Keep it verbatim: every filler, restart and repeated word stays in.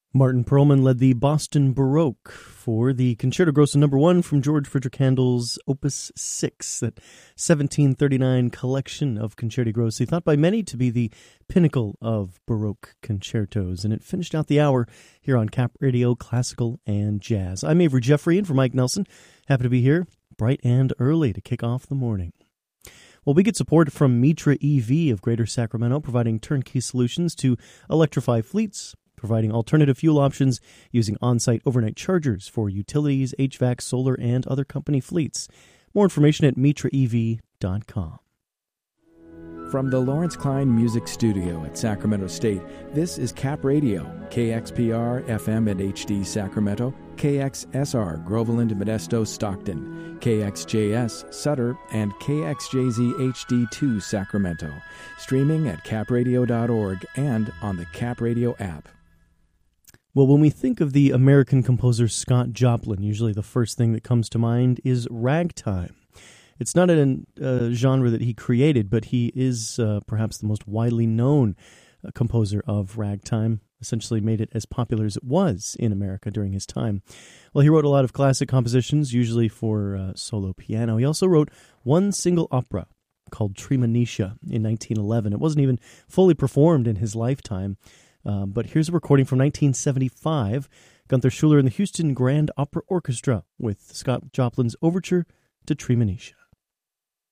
Martin Perlman led the Boston Baroque for the Concerto Grosso number one from George Frideric Handel's Opus six, that seventeen thirty-nine collection of Concerti Grossi, thought by many to be the pinnacle of Baroque concertos. And it finished out the hour here on Cap Radio Classical and Jazz. I'm Avery Jeffrey, and for Mike Nelson, happy to be here bright and early to kick off the morning. Well, we get support from Mitra E V of Greater Sacramento, providing turnkey solutions to electrify fleets, providing alternative fuel options using on-site overnight chargers for utilities, H V A C, solar, and other company fleets. More information at mitra e v dot com. From the Lawrence Klein Music Studio at Sacramento State, this is Cap Radio, K X P R F M and H D Sacramento, K X S R Groveland, Modesto, Stockton, K X J S Sutter, and K X J Z H D two Sacramento. Streaming at cap radio dot org and on the Cap Radio app. Well, when we think of the American composer Scott Joplin, usually the first thing that comes to mind is ragtime. It's not a uh, genre that he created, but he is uh, perhaps the most widely known uh, composer of ragtime, essentially made it as popular as it was in America during his time. Well, he wrote a lot of classic compositions, usually for uh, solo piano. He also wrote one single opera called Treemonisha in nineteen eleven. It wasn't even fully performed in his lifetime. Um, but here's a recording from nineteen seventy-five, Gunther Schuller and the Houston Grand Opera Orchestra with Scott Joplin's overture to Treemonisha.